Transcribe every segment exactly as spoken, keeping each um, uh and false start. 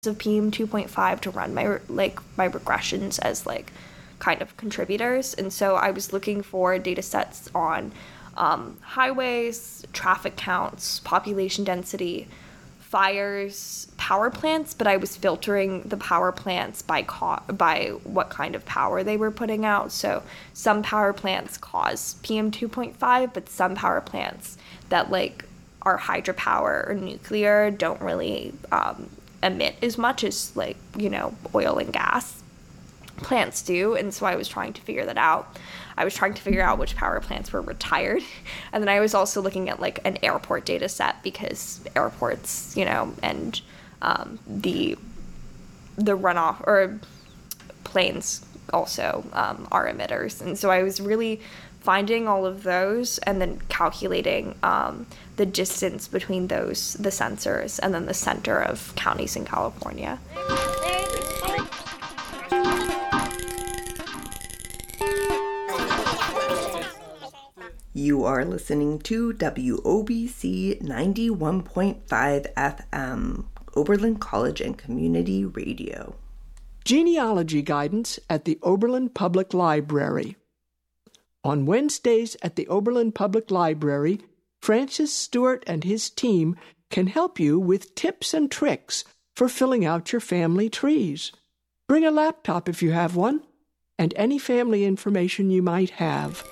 of P M two point five to run my like my regressions as like kind of contributors. And so I was looking for data sets on um, highways, traffic counts, population density, fires, power plants, but I was filtering the power plants by co- by what kind of power they were putting out. So some power plants cause P M two point five, but some power plants that like are hydropower or nuclear don't really um, emit as much as like, you know, oil and gas plants do. And so I was trying to figure that out. I was trying to figure out which power plants were retired. And then I was also looking at like an airport data set, because airports, you know, and um, the the runoff or planes also um, are emitters. And so I was really finding all of those and then calculating um, the distance between those, the sensors, and then the center of counties in California. You are listening to W O B C ninety-one point five F M, Oberlin College and Community Radio. Genealogy guidance at the Oberlin Public Library. On Wednesdays at the Oberlin Public Library, Francis Stewart and his team can help you with tips and tricks for filling out your family trees. Bring a laptop if you have one, and any family information you might have.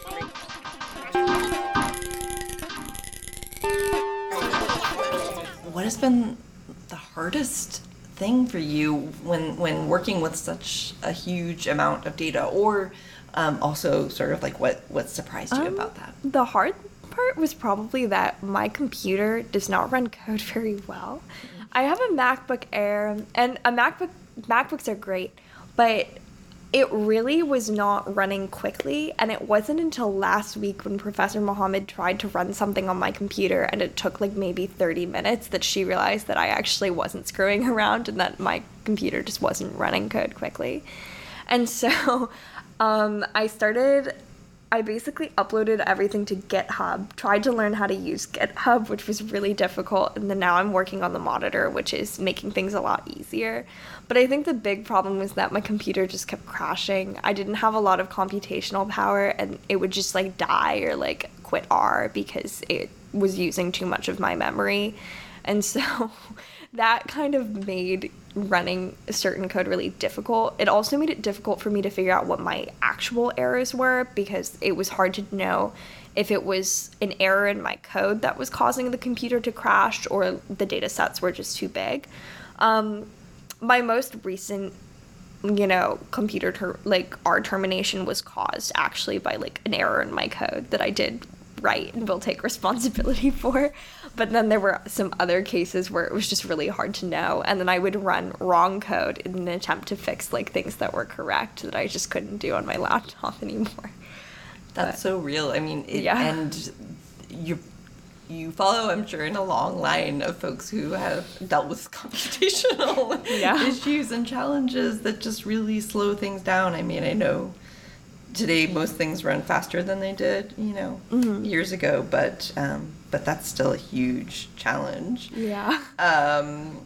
What has been the hardest thing for you when when working with such a huge amount of data, or um, also sort of like what, what surprised you um, about that? The hard part was probably that my computer does not run code very well. Mm-hmm. I have a MacBook Air, and a MacBook MacBooks are great, but it really was not running quickly, and it wasn't until last week when Professor Mohammed tried to run something on my computer, and it took like maybe thirty minutes, that she realized that I actually wasn't screwing around and that my computer just wasn't running code quickly. And so um, I started, I basically uploaded everything to GitHub, tried to learn how to use GitHub, which was really difficult, and then now I'm working on the monitor, which is making things a lot easier. But I think the big problem was that my computer just kept crashing. I didn't have a lot of computational power, and it would just like die or like quit R because it was using too much of my memory. And so that kind of made running certain code really difficult. It also made it difficult for me to figure out what my actual errors were, because it was hard to know if it was an error in my code that was causing the computer to crash or the data sets were just too big. Um, my most recent, you know, computer, ter- like R termination was caused actually by like an error in my code that I did right and will take responsibility for. But then there were some other cases where it was just really hard to know, and then I would run wrong code in an attempt to fix like things that were correct that I just couldn't do on my laptop anymore. That's but, so real. I mean, it, yeah. And you you follow, I'm sure, in a long line of folks who have dealt with computational yeah. issues and challenges that just really slow things down. I mean, I know today most things run faster than they did, you know, mm-hmm. years ago, but um, but that's still a huge challenge. Yeah. Um,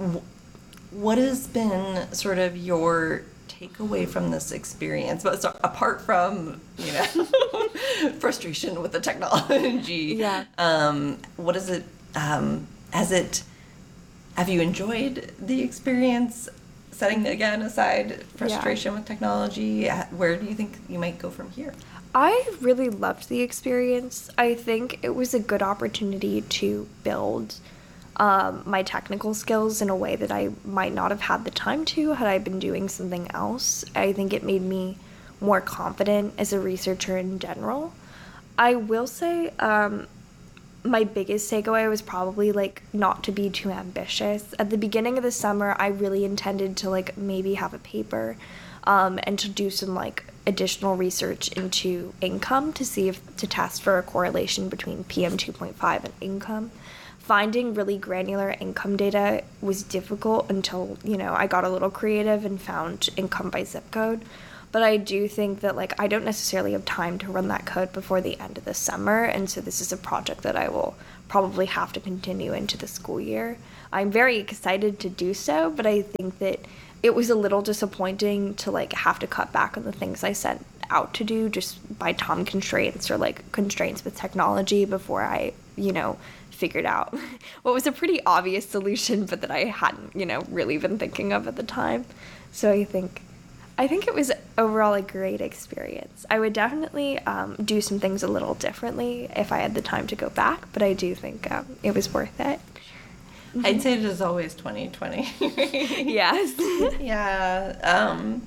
what has been sort of your takeaway from this experience, but so, apart from, you know, frustration with the technology? Yeah. Um, what is it? Um, has it? Have you enjoyed the experience? Setting again aside frustration yeah. with technology, where do you think you might go from here? I really loved the experience. I think it was a good opportunity to build um, my technical skills in a way that I might not have had the time to had I been doing something else. I think it made me more confident as a researcher in general. I will say um, my biggest takeaway was probably like not to be too ambitious. At the beginning of the summer, I really intended to like maybe have a paper um, and to do some like additional research into income to see if to test for a correlation between P M two point five and income. Finding really granular income data was difficult until, you know, I got a little creative and found income by zip code. But I do think that, like, I don't necessarily have time to run that code before the end of the summer, and so this is a project that I will probably have to continue into the school year. I'm very excited to do so, but I think that it was a little disappointing to, like, have to cut back on the things I sent out to do just by time constraints or, like, constraints with technology before I, you know, figured out what was a pretty obvious solution, but that I hadn't, you know, really been thinking of at the time. So I think I think it was overall a great experience. I would definitely um, do some things a little differently if I had the time to go back, but I do think um, it was worth it. I'd say it is always twenty twenty. Yes. Yeah. Um,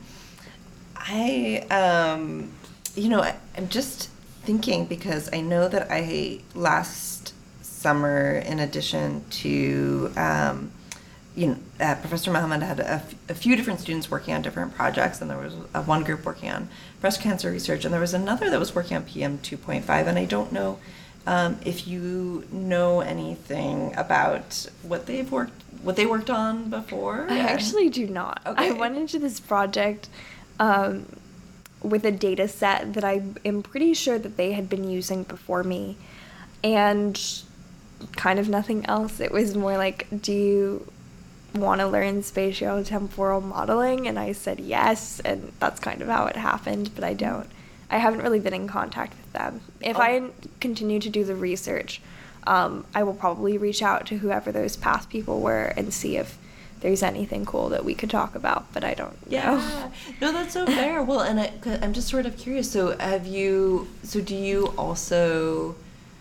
I, um, you know, I, I'm just thinking because I know that I last summer, in addition to, um, you know, uh, Professor Mohammed had a, f- a few different students working on different projects, and there was a, one group working on breast cancer research, and there was another that was working on P M two point five, and I don't know um, if you know anything about what they've worked, what they worked on before. I actually do not. Okay. I went into this project um, with a data set that I am pretty sure that they had been using before me, and kind of nothing else. It was more like, do you want to learn spatiotemporal modeling? And I said yes, and that's kind of how it happened, but I don't. I haven't really been in contact with them. If Oh. I continue to do the research, um, I will probably reach out to whoever those past people were and see if there's anything cool that we could talk about, but I don't know. Yeah, no, that's so fair. Well, and I, 'cause I'm just sort of curious. So, have you? So, do you also,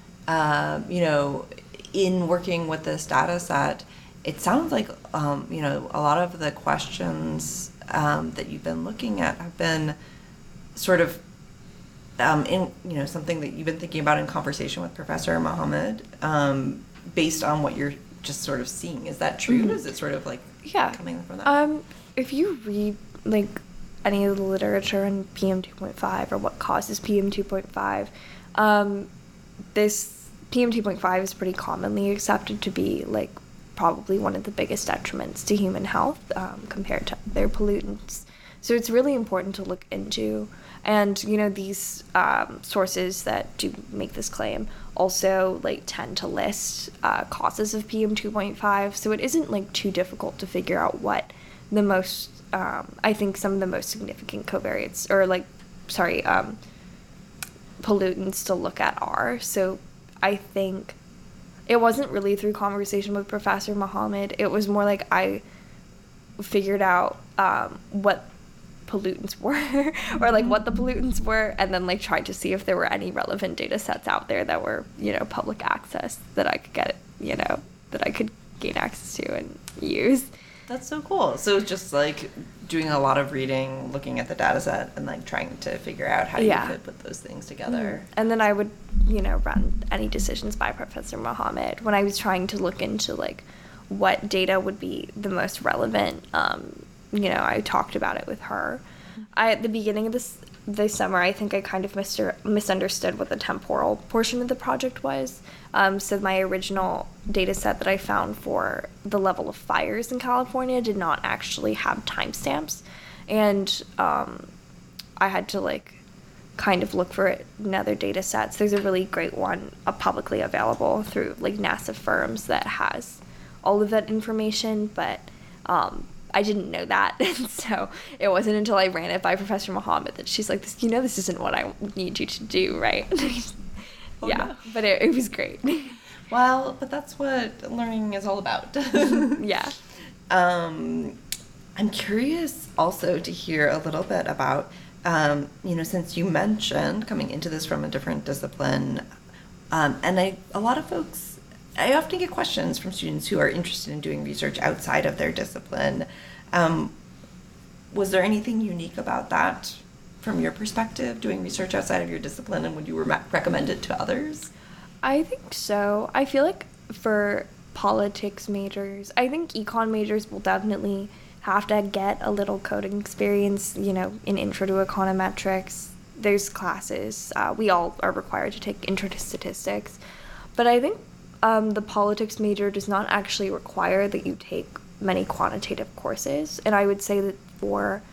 um, you know, in working with this data set, it sounds like, um, you know, a lot of the questions um, that you've been looking at have been sort of um, in, you know, something that you've been thinking about in conversation with Professor Mohammed, um, based on what you're just sort of seeing. Is that true? Mhm. Is it sort of like Yeah. coming from that? Um, if you read, like, any of the literature in P M two point five or what causes P M two point five, um, this P M two point five is pretty commonly accepted to be, like, probably one of the biggest detriments to human health um, compared to other pollutants. So it's really important to look into. And, you know, these um, sources that do make this claim also, like, tend to list uh, causes of P M two point five. So it isn't, like, too difficult to figure out what the most, um, I think some of the most significant covariates, or, like, sorry, um, pollutants to look at are. So I think it wasn't really through conversation with Professor Mohammed. It was more like I figured out um, what pollutants were or like what the pollutants were, and then like tried to see if there were any relevant data sets out there that were, you know, public access that I could get, you know, that I could gain access to and use. That's so cool. So it's just like doing a lot of reading, looking at the data set, and like trying to figure out how Yeah. you could put those things together. And then I would, you know, run any decisions by Professor Mohammed when I was trying to look into like what data would be the most relevant. Um, you know, I talked about it with her. I at the beginning of this this summer, I think I kind of mister- misunderstood what the temporal portion of the project was. Um, so my original data set that I found for the level of fires in California did not actually have timestamps, and um, I had to like kind of look for it in other data sets. There's a really great one uh, publicly available through like NASA firms that has all of that information, but um, I didn't know that, and so it wasn't until I ran it by Professor Mohammed that she's like, "This, you know, this isn't what I need you to do, right?" Oh, yeah, no. but it, it was great. Well, but that's what learning is all about. Yeah. Um, I'm curious also to hear a little bit about, um, you know, since you mentioned coming into this from a different discipline, um, and I, a lot of folks, I often get questions from students who are interested in doing research outside of their discipline. Um, was there anything unique about that from your perspective, doing research outside of your discipline, and would you re- recommend it to others? I think so. I feel like for politics majors, I think econ majors will definitely have to get a little coding experience, you know, in Intro to Econometrics. There's classes. Uh, we all are required to take Intro to Statistics. But I think um, the politics major does not actually require that you take many quantitative courses. And I would say that for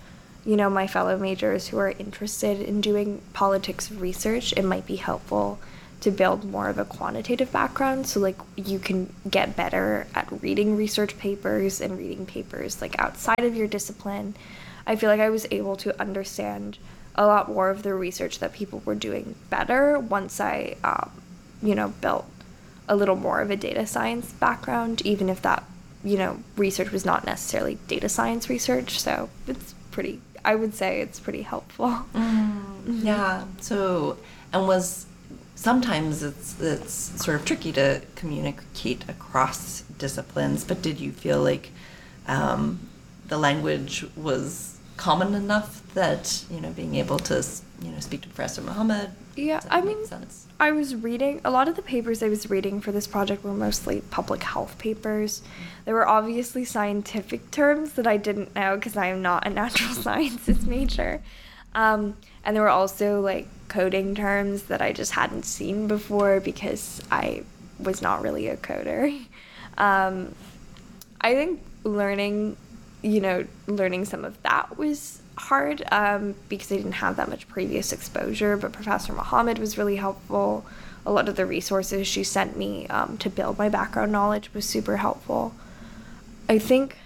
you know, my fellow majors who are interested in doing politics research, it might be helpful to build more of a quantitative background, so like you can get better at reading research papers and reading papers like outside of your discipline. I feel like I was able to understand a lot more of the research that people were doing better once I, um, you know, built a little more of a data science background, even if that, you know, research was not necessarily data science research. So it's pretty, I would say it's pretty helpful. Mm, yeah. So, and was, sometimes it's, it's sort of tricky to communicate across disciplines, but did you feel like um, the language was common enough that, you know, being able to, you know, speak to Professor Mohammed? Yeah, I mean, sense? I was reading, a lot of the papers I was reading for this project were mostly public health papers. There were obviously scientific terms that I didn't know because I am not a natural sciences major. Um, and there were also like coding terms that I just hadn't seen before because I was not really a coder. Um, I think learning, you know, learning some of that was hard um, because I didn't have that much previous exposure, but Professor Mohammed was really helpful. A lot of the resources she sent me um, to build my background knowledge was super helpful. I think,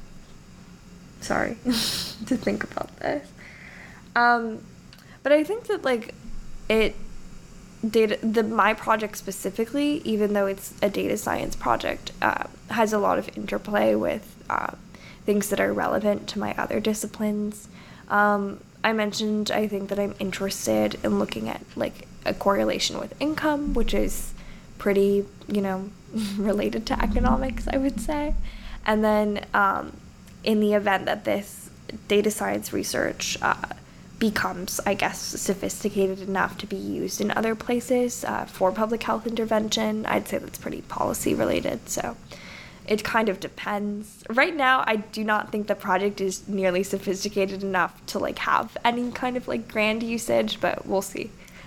sorry, to think about this. Um, but I think that like it, data, the my project specifically, even though it's a data science project, uh, has a lot of interplay with uh, things that are relevant to my other disciplines. Um, I mentioned, I think that I'm interested in looking at like a correlation with income, which is pretty, you know, related to economics, I would say. And then um, in the event that this data science research uh, becomes, I guess, sophisticated enough to be used in other places uh, for public health intervention, I'd say that's pretty policy related. So it kind of depends. Right now, I do not think the project is nearly sophisticated enough to like have any kind of like grand usage, but we'll see.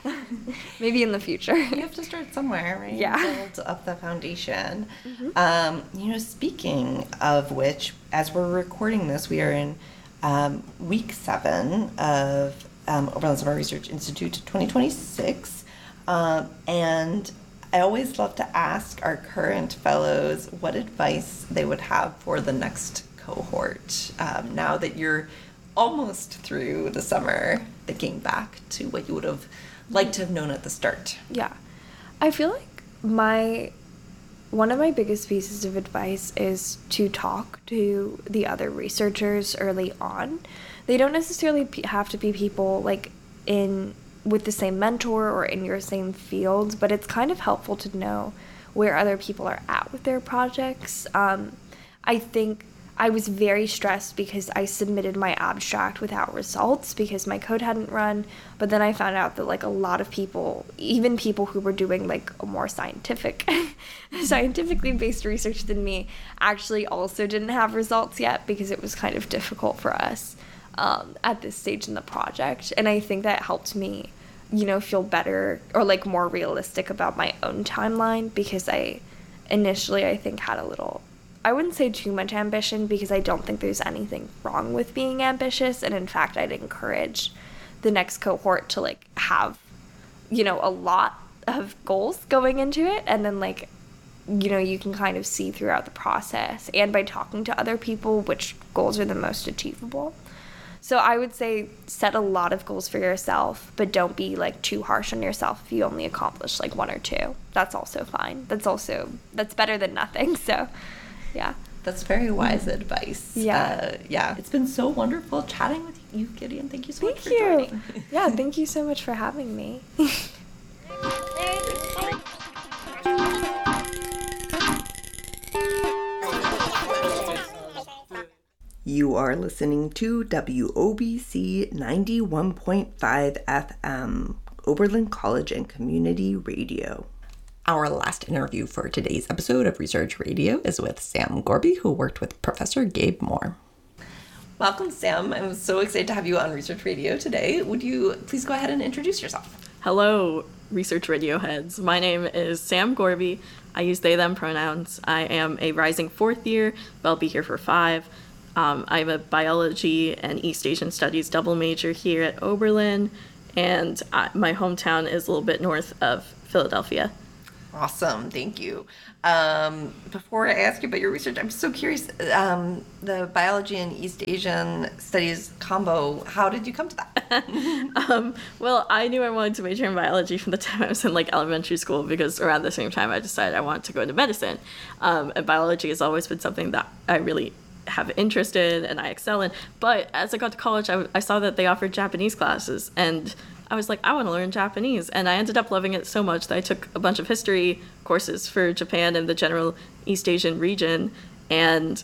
Maybe in the future. You have to start somewhere, right? Yeah. Build up the foundation. Mm-hmm. Um, you know, speaking of which, as we're recording this, we are in um, week seven of um, Oberlin Summer Research Institute twenty twenty-six. Um, and I always love to ask our current fellows what advice they would have for the next cohort um, now that you're almost through the summer, thinking back to what you would have liked to have known at the start. Yeah. I feel like my one of my biggest pieces of advice is to talk to the other researchers early on. They don't necessarily have to be people like in with the same mentor or in your same field, but it's kind of helpful to know where other people are at with their projects. Um, I think I was very stressed because I submitted my abstract without results because my code hadn't run, but then I found out that like a lot of people, even people who were doing like a more scientific, scientifically based research than me, actually also didn't have results yet because it was kind of difficult for us um, at this stage in the project. And I think that helped me, you know, feel better or like more realistic about my own timeline because I initially, I think, had a little, I wouldn't say too much ambition because I don't think there's anything wrong with being ambitious. And in fact, I'd encourage the next cohort to like have, you know, a lot of goals going into it. And then like, you know, you can kind of see throughout the process and by talking to other people which goals are the most achievable. So I would say set a lot of goals for yourself, but don't be like too harsh on yourself if you only accomplish like one or two. That's also fine. That's also, that's better than nothing. So yeah. That's very wise advice. Yeah. Uh, yeah. It's been so wonderful chatting with you, Gideon. Thank you so thank much for you. joining. Yeah, thank you so much for having me. You are listening to W O B C ninety-one point five F M, Oberlin College and Community Radio. Our last interview for today's episode of Research Radio is with Sam Gorby, who worked with Professor Gabe Moore. Welcome, Sam. I'm so excited to have you on Research Radio today. Would you please go ahead and introduce yourself? Hello, Research Radio heads. My name is Sam Gorby. I use they, them pronouns. I am a rising fourth year, but I'll be here for five. Um, I'm a biology and East Asian studies double major here at Oberlin, and I, my hometown is a little bit north of Philadelphia. Awesome, thank you. Um, before I ask you about your research, I'm so curious, um, the biology and East Asian studies combo, how did you come to that? um, well, I knew I wanted to major in biology from the time I was in like elementary school, because around the same time I decided I wanted to go into medicine. Um, and biology has always been something that I really have interest in and I excel in. But as I got to college, I, I saw that they offered Japanese classes, and I was like, I want to learn Japanese. And I ended up loving it so much that I took a bunch of history courses for Japan and the general East Asian region. And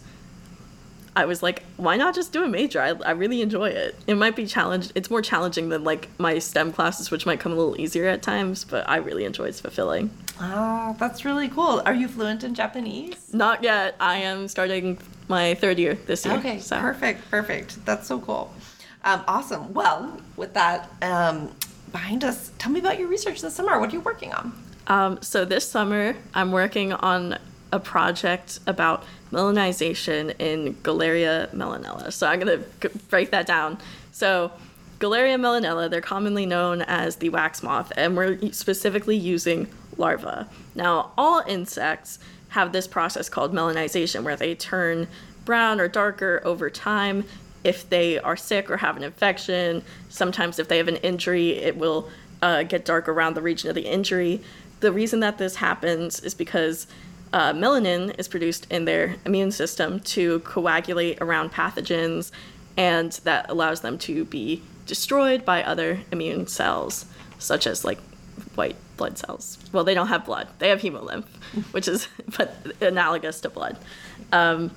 I was like, why not just do a major? I, I really enjoy it. It might be challenged. It's more challenging than like my STEM classes, which might come a little easier at times, but I really enjoy it. It's fulfilling. Ah, that's really cool. Are you fluent in Japanese? Not yet. I am starting my third year this year. Okay, so. perfect, perfect. That's so cool. Um, awesome. Well, with that um, behind us, tell me about your research this summer. What are you working on? Um, so this summer, I'm working on a project about melanization in Galeria melanella. So I'm going to break that down. So Galeria melanella, they're commonly known as the wax moth, and we're specifically using larvae. Now, all insects have this process called melanization, where they turn brown or darker over time if they are sick or have an infection. Sometimes if they have an injury, it will uh, get dark around the region of the injury. The reason that this happens is because uh, melanin is produced in their immune system to coagulate around pathogens, and that allows them to be destroyed by other immune cells, such as like white blood cells. Well, they don't have blood. They have hemolymph, which is but analogous to blood. Um,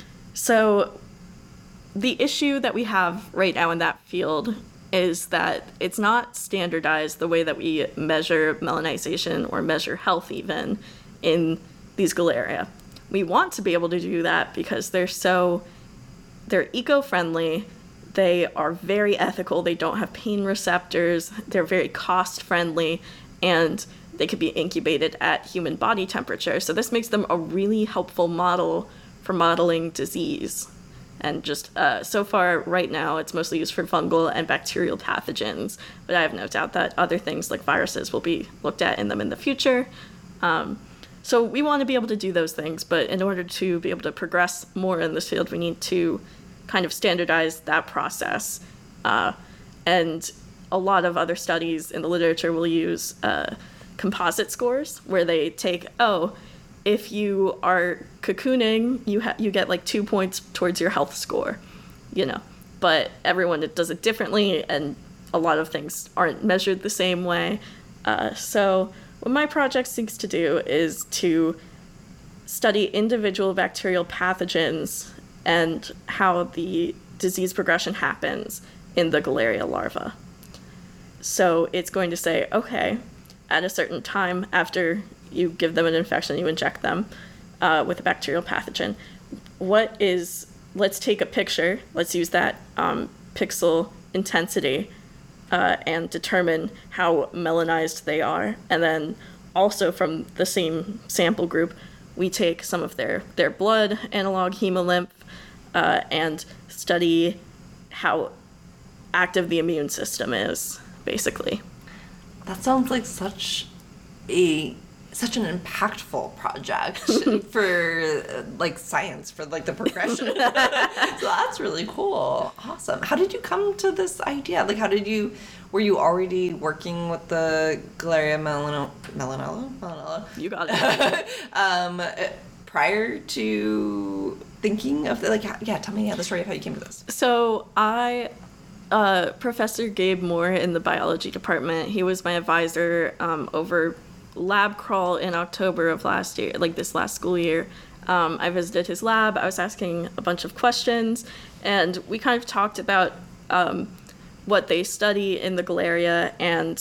so the issue that we have right now in that field is that it's not standardized the way that we measure melanization or measure health even in these Galeria. We want to be able to do that because they're so, they're eco-friendly, they are very ethical, they don't have pain receptors, they're very cost-friendly, and they could be incubated at human body temperature. So this makes them a really helpful model for modeling disease. And just uh, so far, right now, it's mostly used for fungal and bacterial pathogens. But I have no doubt that other things like viruses will be looked at in them in the future. Um, so we want to be able to do those things. But in order to be able to progress more in this field, we need to kind of standardize that process. Uh, and a lot of other studies in the literature will use uh, composite scores, where they take, oh, if you are cocooning, you ha- you get like two points towards your health score, you know. But everyone does it differently, and a lot of things aren't measured the same way. Uh, so what my project seeks to do is to study individual bacterial pathogens and how the disease progression happens in the Galeria larva. So it's going to say, okay, at a certain time after you give them an infection, you inject them uh, with a bacterial pathogen. What is, let's take a picture, let's use that um, pixel intensity uh, and determine how melanized they are. And then also from the same sample group, we take some of their, their blood analog hemolymph uh, and study how active the immune system is, basically. That sounds like such a such an impactful project for uh, like science, for like the progression. So that's really cool. Awesome. How did you come to this idea? Like, how did you, were you already working with the Galeria melano, melanella? Melanella? You got it. um, prior to thinking of the, like, yeah, tell me yeah, the story of how you came to this. So I, uh, Professor Gabe Moore in the biology department, he was my advisor um, over lab crawl in October of last year, like this last school year. Um, I visited his lab, I was asking a bunch of questions, and we kind of talked about um, what they study in the Galeria and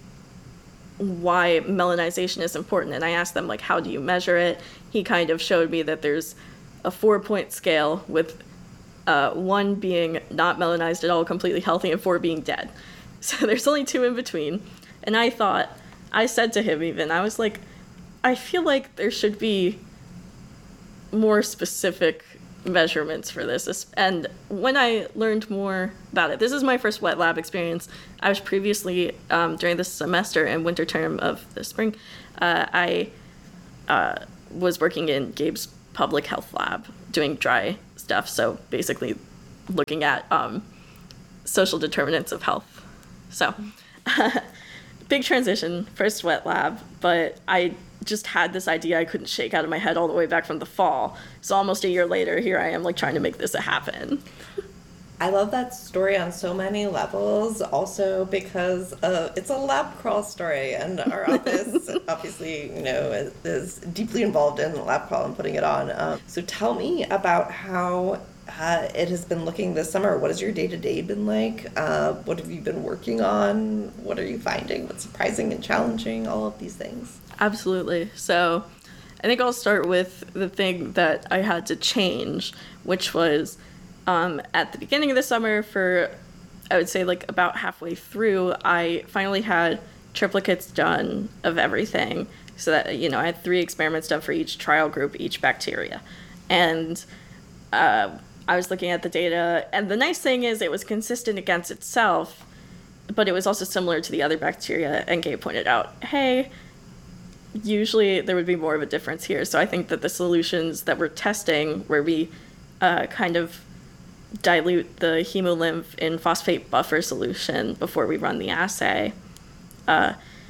why melanization is important. And I asked them, like, how do you measure it? He kind of showed me that there's a four-point scale with uh, one being not melanized at all, completely healthy, and four being dead. So there's only two in between. And I thought, I said to him even, I was like, I feel like there should be more specific measurements for this. And when I learned more about it, this is my first wet lab experience. I was previously, um, during this semester and winter term of the spring, uh, I uh, was working in Gabe's public health lab doing dry stuff. So basically looking at um, social determinants of health. So big transition, first wet lab, but I just had this idea I couldn't shake out of my head all the way back from the fall. So almost a year later, here I am, like, trying to make this happen. I love that story on so many levels, also because uh, it's a lab crawl story, and our office obviously, you know, is, is deeply involved in the lab crawl and putting it on. Um, so tell me about how uh, it has been looking this summer. What has your day-to-day been like? Uh, what have you been working on? What are you finding? What's surprising and challenging? All of these things. Absolutely. So I think I'll start with the thing that I had to change, which was um, at the beginning of the summer for, I would say like about halfway through, I finally had triplicates done of everything. So that, you know, I had three experiments done for each trial group, each bacteria. And uh, I was looking at the data, and the nice thing is it was consistent against itself, but it was also similar to the other bacteria. And Gabe pointed out, hey, usually there would be more of a difference here. So I think that the solutions that we're testing, where we uh, kind of dilute the hemolymph in phosphate buffer solution before we run the assay, uh,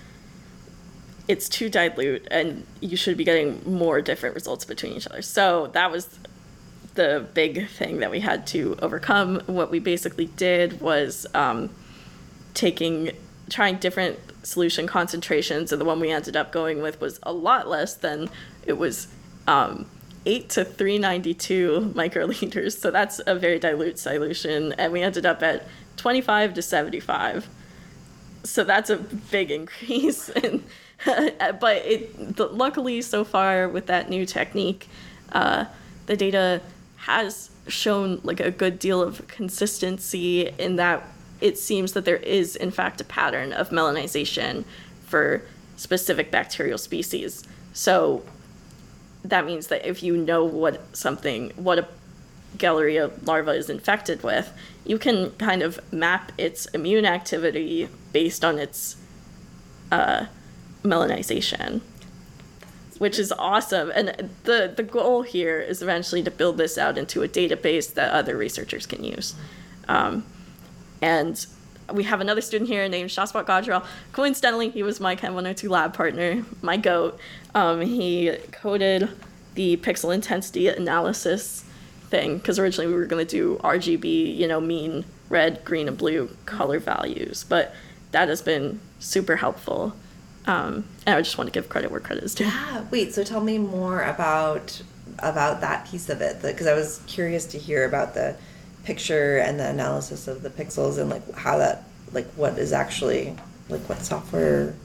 it's too dilute, and you should be getting more different results between each other. So that was the big thing that we had to overcome. What we basically did was um, taking, trying different solution concentrations, and the one we ended up going with was a lot less than, it was um, eight to three ninety-two microliters, so that's a very dilute solution, and we ended up at twenty-five to seventy-five. So that's a big increase, and, but it, the, luckily so far with that new technique, uh, the data has shown like a good deal of consistency in that it seems that there is, in fact, a pattern of melanization for specific bacterial species. So that means that if you know what something, what a Galleria larva is infected with, you can kind of map its immune activity based on its uh, melanization, which is awesome. And the, the goal here is eventually to build this out into a database that other researchers can use. Um, And we have another student here named Shaswat Gajral. Coincidentally, he was my Chem one oh two lab partner, my goat. Um, he coded the pixel intensity analysis thing, because originally we were going to do R G B, you know, mean red, green, and blue color values. But that has been super helpful. Um, and I just want to give credit where credit is due. Yeah. Wait, so tell me more about about that piece of it, because I was curious to hear about the picture and the analysis of the pixels and like how that, like what is actually, like what software.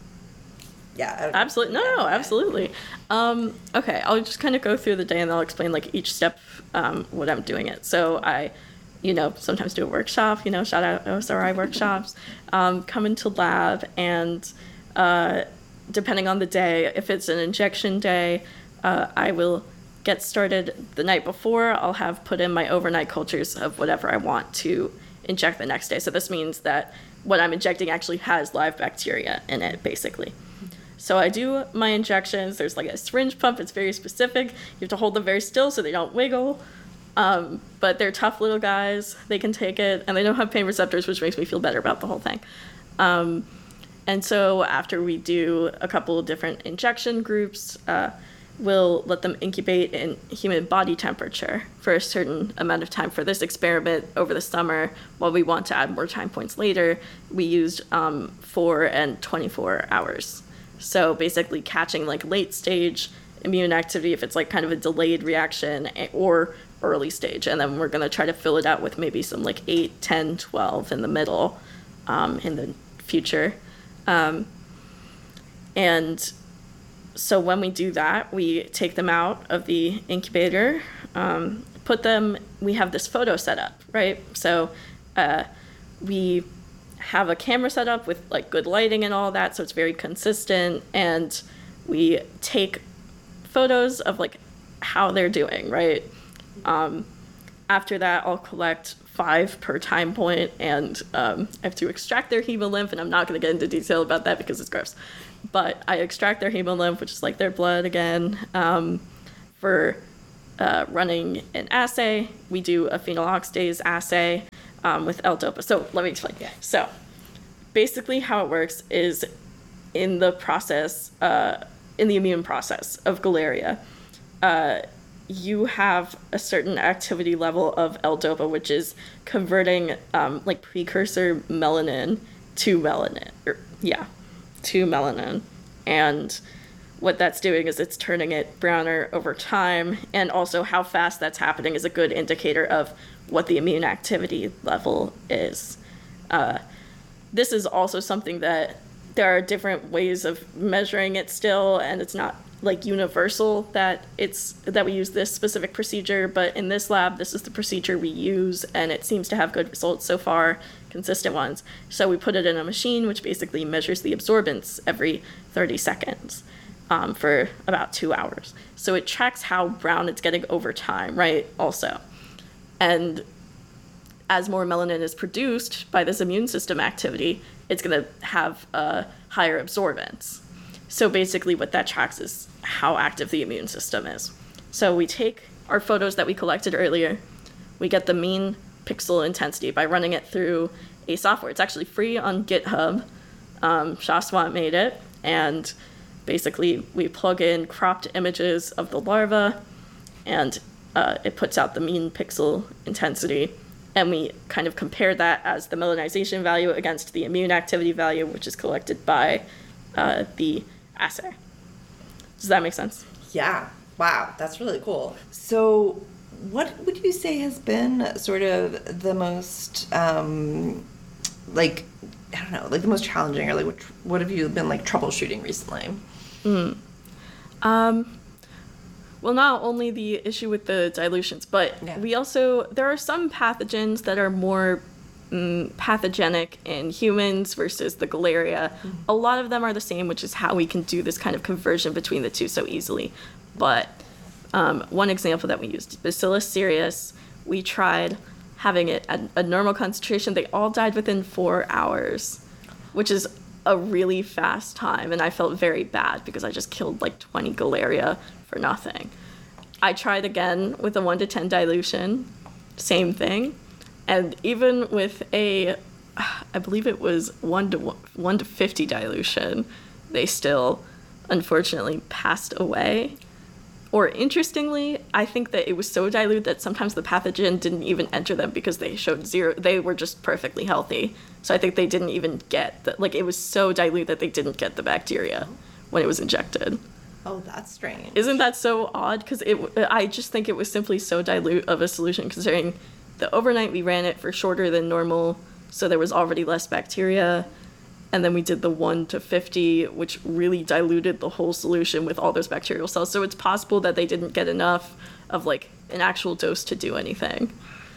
Yeah. Absolutely. No, no, absolutely. Um, okay, I'll just kind of go through the day and I'll explain like each step, um, what I'm doing it. So I, you know, sometimes do a workshop, you know, shout out O S R I workshops, um, come into lab, and uh, depending on the day, if it's an injection day, uh, I will get started the night before. I'll have put in my overnight cultures of whatever I want to inject the next day. So this means that what I'm injecting actually has live bacteria in it, basically. So I do my injections. There's like a syringe pump. It's very specific. You have to hold them very still so they don't wiggle. Um, but they're tough little guys. They can take it, and they don't have pain receptors, which makes me feel better about the whole thing. Um, and so after we do a couple of different injection groups, uh, we'll let them incubate in human body temperature for a certain amount of time. For this experiment over the summer, while we want to add more time points later, we used um, four and twenty-four hours. So basically catching like late stage immune activity if it's like kind of a delayed reaction, or early stage. And then we're going to try to fill it out with maybe some like eight, ten, twelve in the middle um, in the future. Um, and so when we do that, we take them out of the incubator, um, put them, we have this photo set up, right? So uh, we have a camera set up with like good lighting and all that, so it's very consistent, and we take photos of like how they're doing, right? Um, after that, I'll collect five per time point, and um, I have to extract their hemolymph, and I'm not going to get into detail about that because it's gross. But I extract their hemolymph, which is like their blood again. Um, for uh, running an assay, we do a phenyl oxidase assay um, with L-DOPA. So let me explain. Yeah. So basically how it works is in the process, uh, in the immune process of Galeria, uh, you have a certain activity level of L-DOPA, which is converting um, like precursor melanin to melanin, or yeah, to melanin. And what that's doing is it's turning it browner over time, and also how fast that's happening is a good indicator of what the immune activity level is. Uh, this is also something that there are different ways of measuring it still, and it's not like universal that it's that we use this specific procedure, but in this lab, this is the procedure we use, and it seems to have good results so far, consistent ones. So we put it in a machine, which basically measures the absorbance every thirty seconds um, for about two hours. So it tracks how brown it's getting over time, right, also. And as more melanin is produced by this immune system activity, it's going to have a higher absorbance. So basically what that tracks is how active the immune system is. So we take our photos that we collected earlier, we get the mean pixel intensity by running it through a software. It's actually free on GitHub. Um, Shaswat made it, and basically we plug in cropped images of the larva, and uh, it puts out the mean pixel intensity, and we kind of compare that as the melanization value against the immune activity value, which is collected by uh, the assay. Does that make sense? Yeah. Wow, that's really cool. So what would you say has been sort of the most, um, like, I don't know, like the most challenging, or like what, what have you been like troubleshooting recently? Mm. Um, well, not only the issue with the dilutions, but yeah. we also, there are some pathogens that are more mm, pathogenic in humans versus the Galeria. Mm-hmm. A lot of them are the same, which is how we can do this kind of conversion between the two so easily. But um, one example that we used, Bacillus cereus, we tried having it at a normal concentration. They all died within four hours, which is a really fast time, and I felt very bad because I just killed like twenty Galeria for nothing. I tried again with a one to ten dilution, same thing, and even with a, I believe it was one to one to fifty dilution, they still unfortunately passed away. Or interestingly, I think that it was so dilute that sometimes the pathogen didn't even enter them because they showed zero. They were just perfectly healthy. So I think they didn't even get that. Like, it was so dilute that they didn't get the bacteria when it was injected. Oh, that's strange. Isn't that so odd? Because it, I just think it was simply so dilute of a solution, considering the overnight we ran it for shorter than normal, so there was already less bacteria. And then we did the one to fifty, which really diluted the whole solution with all those bacterial cells. So it's possible that they didn't get enough of like an actual dose to do anything.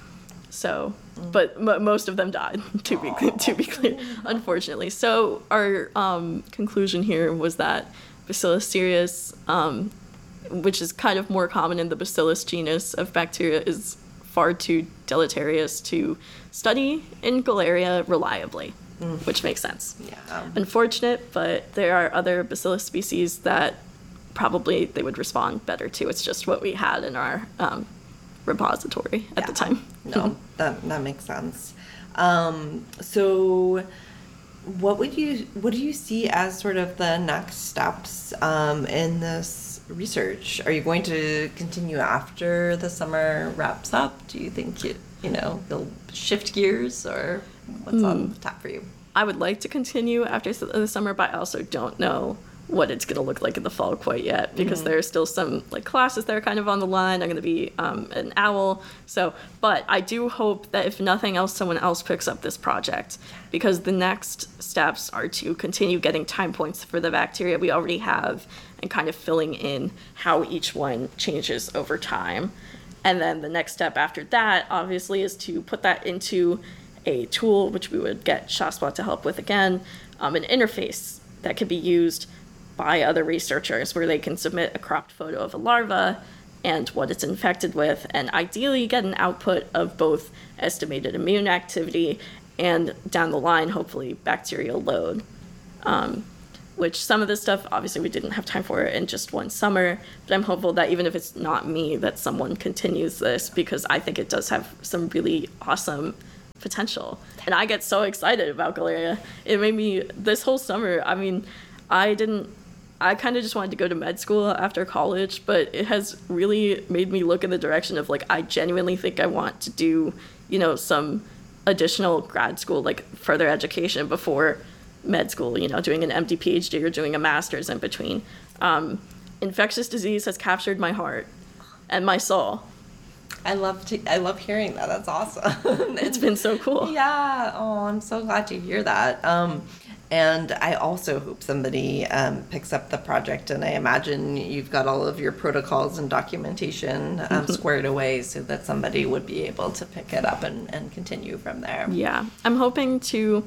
So, but m- most of them died, to be to be clear, unfortunately. So our um, conclusion here was that Bacillus cereus, um, which is kind of more common in the Bacillus genus of bacteria, is far too deleterious to study in Galeria reliably. Mm. Which makes sense. Yeah. Unfortunate, but there are other Bacillus species that probably they would respond better to. It's just what we had in our um, repository at yeah. the time. No, that that makes sense. Um, so, what would you what do you see as sort of the next steps um, in this research? Are you going to continue after the summer wraps up? Do you think you you know you'll shift gears, or what's mm. on tap for you? I would like to continue after the summer, but I also don't know what it's going to look like in the fall quite yet, because mm-hmm. there are still some like classes that are kind of on the line. I'm going to be um, an owl. So, but I do hope that if nothing else, someone else picks up this project, because the next steps are to continue getting time points for the bacteria we already have and kind of filling in how each one changes over time. And then the next step after that, obviously, is to put that into a tool, which we would get Shaswat to help with again, um, an interface that could be used by other researchers where they can submit a cropped photo of a larva and what it's infected with, and ideally get an output of both estimated immune activity and, down the line, hopefully bacterial load. Um, which some of this stuff, obviously, we didn't have time for in just one summer, but I'm hopeful that even if it's not me, that someone continues this, because I think it does have some really awesome potential. And I get so excited about Galeria. It made me, this whole summer, I mean, I didn't, I kind of just wanted to go to med school after college, but it has really made me look in the direction of, like, I genuinely think I want to do, you know, some additional grad school, like, further education before med school, you know, doing an M D, P H D, or doing a master's in between. Um, infectious disease has captured my heart and my soul. I love to, I love hearing that. That's awesome. It's been so cool. Yeah. Oh, I'm so glad to hear that. Um, and I also hope somebody um, picks up the project, and I imagine you've got all of your protocols and documentation um, mm-hmm. squared away so that somebody would be able to pick it up and, and continue from there. Yeah. I'm hoping to,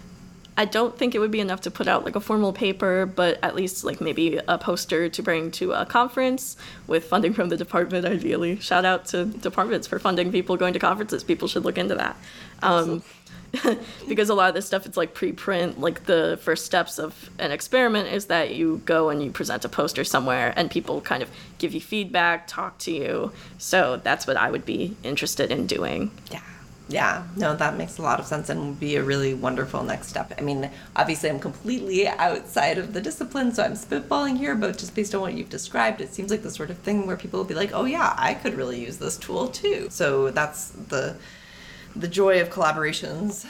I don't think it would be enough to put out like a formal paper, but at least like maybe a poster to bring to a conference with funding from the department, ideally. Shout out to departments for funding people going to conferences. People should look into that. Um, because a lot of this stuff, it's like preprint. Like the first steps of an experiment is that you go and you present a poster somewhere and people kind of give you feedback, talk to you. So that's what I would be interested in doing. Yeah. Yeah, no, that makes a lot of sense and would be a really wonderful next step. I mean, obviously I'm completely outside of the discipline, so I'm spitballing here, but just based on what you've described, it seems like the sort of thing where people will be like, oh yeah, I could really use this tool too. So that's the the joy of collaborations.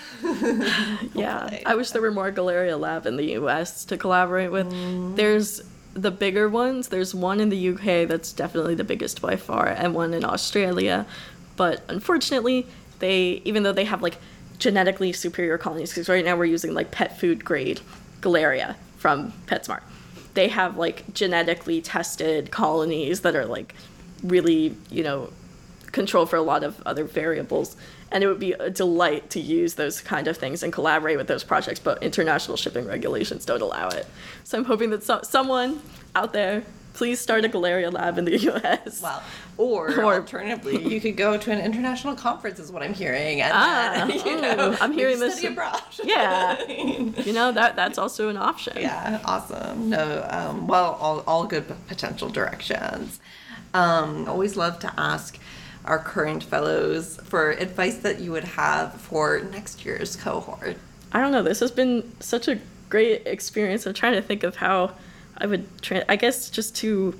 Yeah, I wish there were more Galeria Lab in the U S to collaborate with. Mm. There's the bigger ones. There's one in the U K that's definitely the biggest by far, and one in Australia. But unfortunately, they, even though they have like genetically superior colonies, because right now we're using like pet food grade Galeria from PetSmart, they have like genetically tested colonies that are like really, you know, controlled for a lot of other variables. And it would be a delight to use those kind of things and collaborate with those projects, but international shipping regulations don't allow it. So I'm hoping that so- someone out there, please start a Galeria Lab in the U S. Wow. Or, or alternatively, you could go to an international conference, is what I'm hearing. And ah, then, you know, I'm hearing this. Study abroad. Yeah. You know, that that's also an option. Yeah, awesome. No, um, well, all, all good potential directions. Um, always love to ask our current fellows for advice that you would have for next year's cohort. I don't know. This has been such a great experience. I'm trying to think of how I would, tra- I guess, just to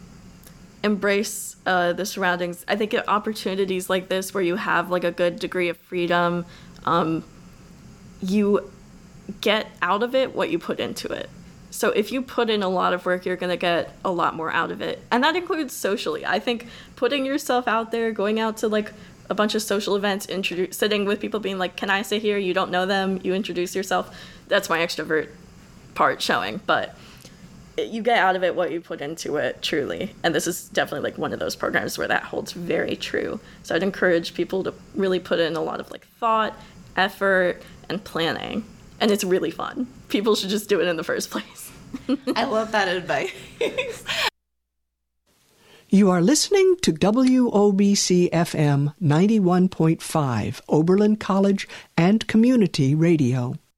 embrace uh, the surroundings. I think opportunities like this where you have like a good degree of freedom, um, you get out of it what you put into it. So if you put in a lot of work, you're going to get a lot more out of it. And that includes socially. I think putting yourself out there, going out to like a bunch of social events, introduce, sitting with people being like, can I sit here? You don't know them. You introduce yourself. That's my extrovert part showing. But you get out of it what you put into it, truly. And this is definitely like one of those programs where that holds very true. So I'd encourage people to really put in a lot of like thought, effort, and planning. And it's really fun. People should just do it in the first place. I love that advice. You are listening to W O B C F M ninety-one point five, Oberlin College and Community Radio.